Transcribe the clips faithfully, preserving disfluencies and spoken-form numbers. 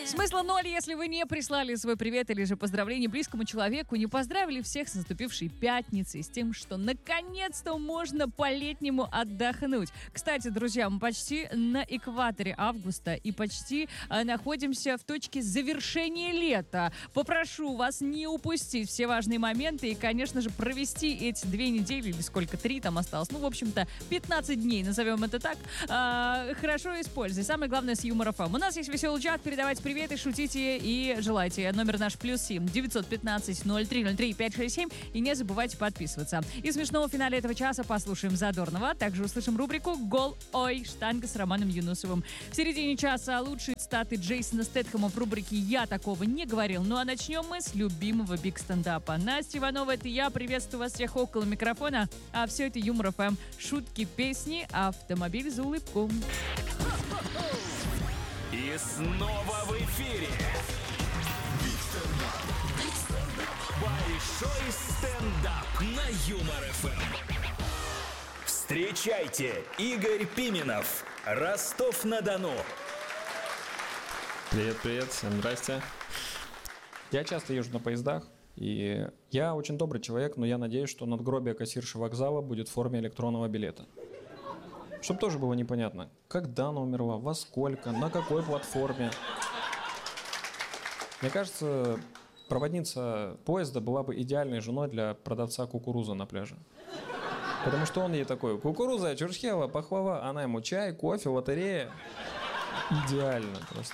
Смысла ноль, если вы не прислали свой привет или же поздравление близкому человеку, не поздравили всех с наступившей пятницей, с тем, что наконец-то можно по-летнему отдохнуть. Кстати, друзья, мы почти на экваторе августа и почти э, находимся в точке завершения лета. Попрошу вас не упустить все важные моменты и, конечно же, провести эти две недели, или сколько, три там осталось, ну, в общем-то, пятнадцать дней, назовем это так, э, хорошо используй. Самое главное, с юмором. У нас есть веселый чат, передавайте приветы, шутите и желайте. Номер наш плюс семь девятьсот пятнадцать ноль три ноль три пять шесть семь. И не забывайте подписываться. И смешного в финале этого часа послушаем Задорнова. Также услышим рубрику «Гол, ой, штанга» с Романом Юнусовым. В середине часа лучшие цитаты Джейсона Стэтхэма в рубрике «Я такого не говорил». Ну а начнем мы с любимого биг стендапа. Настя Иванова, это я. Приветствую вас всех около микрофона. А все это Юмор эф эм. Шутки, песни, автомобиль за улыбку. И снова в эфире большой стендап на Юмор эф эм. Встречайте, Игорь Пименов, Ростов-на-Дону. Привет, привет, всем здрасте. Я часто езжу на поездах, и я очень добрый человек, но я надеюсь, что надгробие кассирши вокзала будет в форме электронного билета. Чтобы тоже было непонятно, когда она умерла, во сколько, на какой платформе. Мне кажется, проводница поезда была бы идеальной женой для продавца кукурузы на пляже. Потому что он ей такой: кукуруза, чурчхела, пахлава, она ему чай, кофе, лотерея. Идеально просто.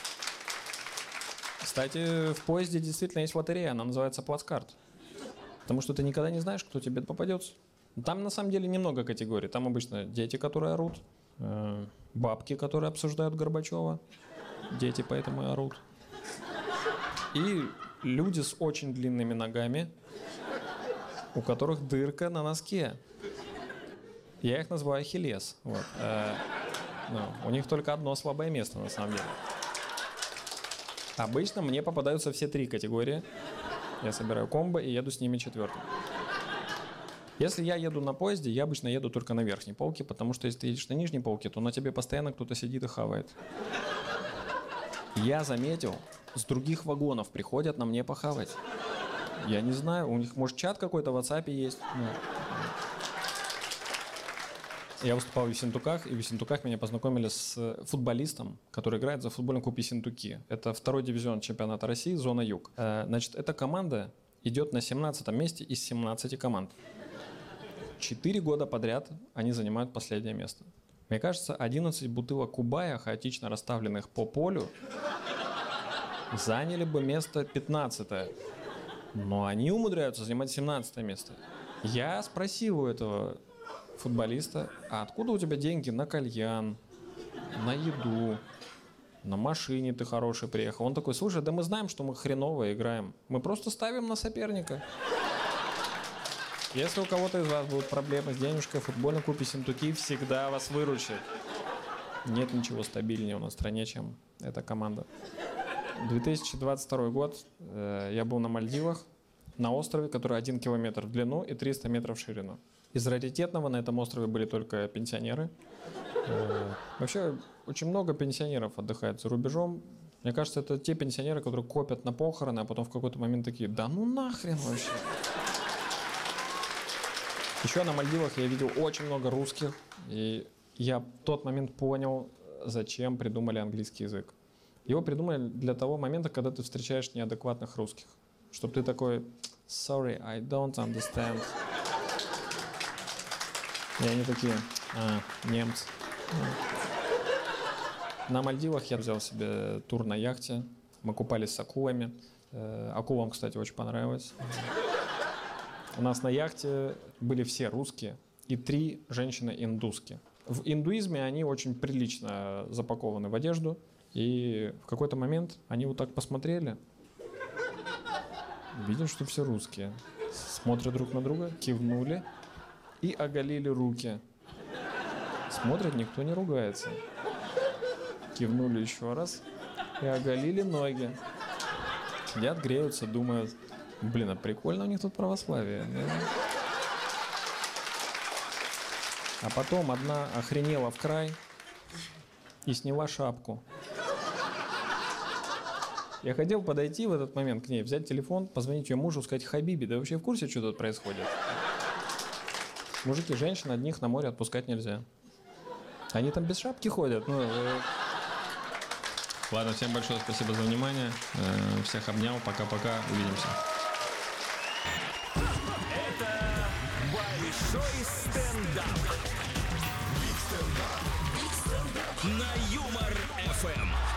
Кстати, в поезде действительно есть лотерея, она называется плацкарт. Потому что ты никогда не знаешь, кто тебе попадется. Там на самом деле немного категорий. Там обычно дети, которые орут, э, бабки, которые обсуждают Горбачева, дети поэтому и орут, и люди с очень длинными ногами, у которых дырка на носке. Я их называю Ахиллес. Вот. Э, ну, у них только одно слабое место на самом деле. Обычно мне попадаются все три категории. Я собираю комбо и еду с ними четвертым. Если я еду на поезде, я обычно еду только на верхней полке, потому что если ты едешь на нижней полке, то на тебе постоянно кто-то сидит и хавает. Я заметил, с других вагонов приходят на мне похавать. Я не знаю, у них, может, чат какой-то в WhatsApp есть. Ну. Я выступал в Ессентуках, и в Ессентуках меня познакомили с футболистом, который играет за футбольный клуб Ессентуки. Это второй дивизион чемпионата России, зона Юг. Значит, эта команда идет на семнадцатом месте из семнадцати команд. Четыре года подряд они занимают последнее место. Мне кажется, одиннадцать бутылок Кубая, хаотично расставленных по полю, заняли бы место пятнадцатое. Но они умудряются занимать семнадцатое место. Я спросил у этого футболиста: а откуда у тебя деньги на кальян, на еду, на машине ты хороший приехал? Он такой: слушай, да мы знаем, что мы хреново играем. Мы просто ставим на соперника. Если у кого-то из вас будут проблемы с денежкой, футбольный клуб Ессентуки всегда вас выручит. Нет ничего стабильнее у нас в стране, чем эта команда. две тысячи двадцать второй год. Э, я был на Мальдивах, на острове, который один километр в длину и триста метров в ширину. Из раритетного на этом острове были только пенсионеры. Э, вообще, очень много пенсионеров отдыхает за рубежом. Мне кажется, это те пенсионеры, которые копят на похороны, а потом в какой-то момент такие: да ну нахрен вообще. Еще на Мальдивах я видел очень много русских, и я в тот момент понял, зачем придумали английский язык. Его придумали для того момента, когда ты встречаешь неадекватных русских. Чтобы ты такой: sorry, I don't understand. И они такие: а, немцы. На Мальдивах я взял себе тур на яхте. Мы купались с акулами. Акулам, кстати, очень понравилось. У нас на яхте были все русские и три женщины-индуски. В индуизме они очень прилично запакованы в одежду. И в какой-то момент они вот так посмотрели. Видим, что все русские. Смотрят друг на друга, кивнули и оголили руки. Смотрят, никто не ругается. Кивнули еще раз и оголили ноги. Сидят, греются, думают: блин, а прикольно у них тут православие. Да? А потом одна охренела в край и сняла шапку. Я хотел подойти в этот момент к ней, взять телефон, позвонить ее мужу, сказать: Хабиби, ты вообще в курсе, что тут происходит? Мужики, женщин одних на море отпускать нельзя. Они там без шапки ходят. Ну, э... Ладно, всем большое спасибо за внимание. Э, всех обнял. Пока-пока. Увидимся. Это большой стендап. На Юмор эф эм.